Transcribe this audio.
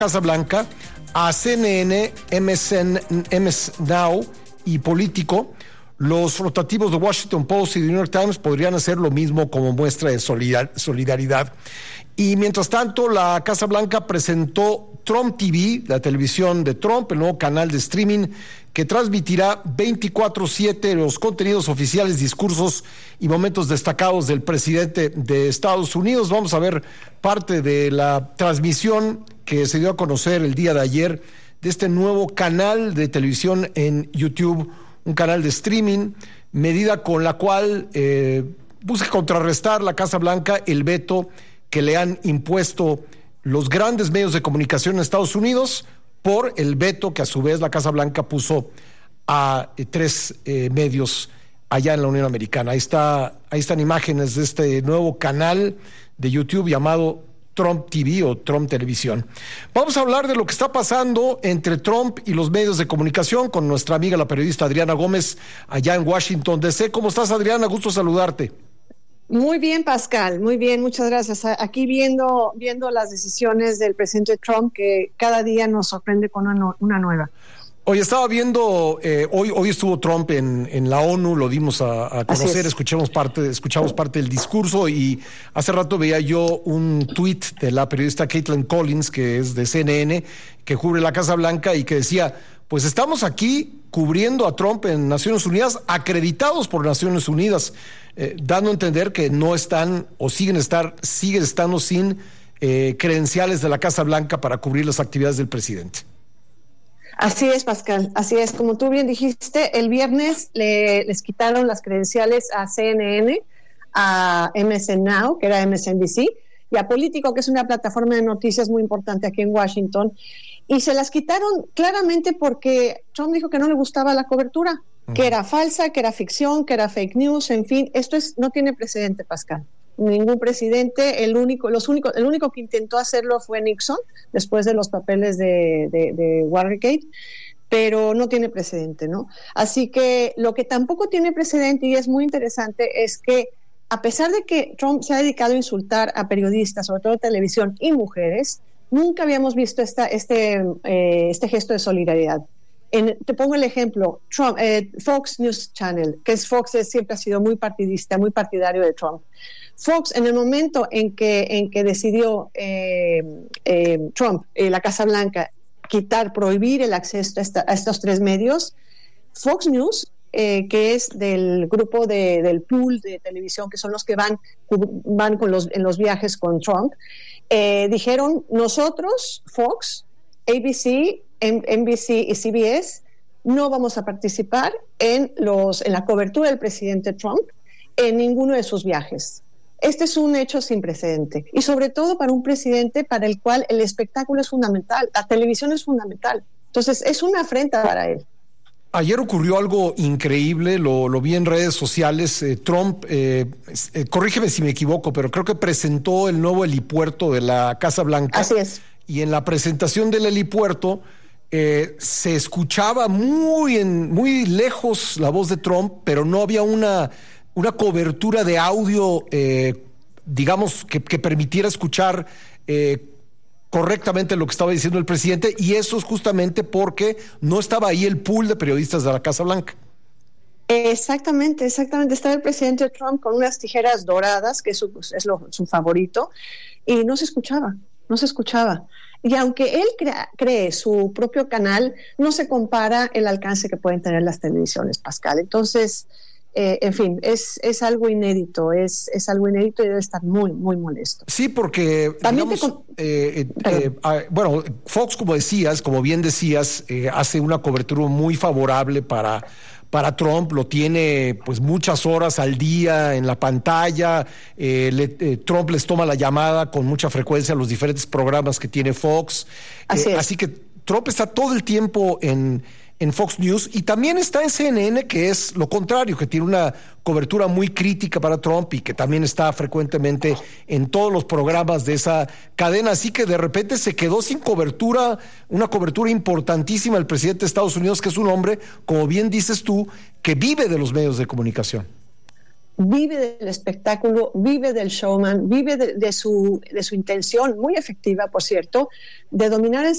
Casa Blanca, a CNN, MS Now y Político, los rotativos de Washington Post y The New York Times podrían hacer lo mismo como muestra de solidaridad. Y mientras tanto, la Casa Blanca presentó Trump TV, la televisión de Trump, el nuevo canal de streaming que transmitirá 24/7 los contenidos oficiales, discursos y momentos destacados del presidente de Estados Unidos. Vamos a ver parte de la transmisión que se dio a conocer el día de ayer de este nuevo canal de televisión en YouTube, un canal de streaming, medida con la cual busca contrarrestar la Casa Blanca el veto que le han impuesto los grandes medios de comunicación en Estados Unidos por el veto que a su vez la Casa Blanca puso a 3 medios allá en la Unión Americana. Ahí están imágenes de este nuevo canal de YouTube llamado Trump TV o Trump Televisión. Vamos a hablar de lo que está pasando entre Trump y los medios de comunicación con nuestra amiga la periodista Adriana Gómez allá en Washington, D.C. ¿Cómo estás, Adriana? Gusto saludarte. Muy bien, Pascal, muy bien, muchas gracias. Aquí viendo las decisiones del presidente Trump, que cada día nos sorprende con una nueva. Hoy estaba viendo, hoy estuvo Trump en la ONU, lo dimos a conocer, escuchamos parte del discurso, y hace rato veía yo un tuit de la periodista Caitlin Collins, que es de CNN, que cubre la Casa Blanca, y que decía, pues estamos aquí cubriendo a Trump en Naciones Unidas, acreditados por Naciones Unidas, dando a entender que no están o siguen estando sin credenciales de la Casa Blanca para cubrir las actividades del presidente. Así es, Pascal, así es. Como tú bien dijiste, el viernes les quitaron las credenciales a CNN, a MS Now, que era MSNBC, y a Político, que es una plataforma de noticias muy importante aquí en Washington, y se las quitaron claramente porque Trump dijo que no le gustaba la cobertura, que era falsa, que era ficción, que era fake news, en fin, no tiene precedente, Pascal. Ningún presidente, el único que intentó hacerlo fue Nixon, después de los papeles de Watergate, pero no tiene precedente, ¿no? Así que lo que tampoco tiene precedente, y es muy interesante, es que a pesar de que Trump se ha dedicado a insultar a periodistas, sobre todo de televisión y mujeres, nunca habíamos visto este gesto de solidaridad. Te pongo el ejemplo, Fox News Channel, que Fox siempre ha sido muy partidista, muy partidario de Trump. Fox, en el momento en que decidió Trump, la Casa Blanca, prohibir el acceso a estos 3 medios, Fox News, que es del grupo del pool de televisión, que son los que van en los viajes con Trump, dijeron, nosotros, Fox, ABC, NBC y CBS, no vamos a participar en la cobertura del presidente Trump en ninguno de sus viajes. Este es un hecho sin precedente, y sobre todo para un presidente para el cual el espectáculo es fundamental, la televisión es fundamental. Entonces es una afrenta para él. Ayer ocurrió algo increíble, lo vi en redes sociales. Trump, corrígeme si me equivoco, pero creo que presentó el nuevo helipuerto de la Casa Blanca. Así es. Y en la presentación del helipuerto se escuchaba muy lejos la voz de Trump, pero no había una cobertura de audio, digamos, que permitiera escuchar correctamente lo que estaba diciendo el presidente, y eso es justamente porque no estaba ahí el pool de periodistas de la Casa Blanca. Exactamente. Estaba el presidente Trump con unas tijeras doradas, que es su favorito, y no se escuchaba. Y aunque él cree su propio canal, no se compara el alcance que pueden tener las televisiones, Pascal. Entonces, en fin, es algo inédito, es algo inédito, y debe estar muy, muy molesto. Sí, porque también bueno, Fox, como bien decías, hace una cobertura muy favorable para Trump, lo tiene pues muchas horas al día en la pantalla. Trump les toma la llamada con mucha frecuencia a los diferentes programas que tiene Fox. Así que Trump está todo el tiempo en Fox News, y también está en CNN, que es lo contrario, que tiene una cobertura muy crítica para Trump y que también está frecuentemente en todos los programas de esa cadena. Así que de repente se quedó sin cobertura, una cobertura importantísima el presidente de Estados Unidos, que es un hombre, como bien dices tú, que vive de los medios de comunicación. Vive del espectáculo, vive del showman, vive de su intención, muy efectiva, por cierto, de dominar el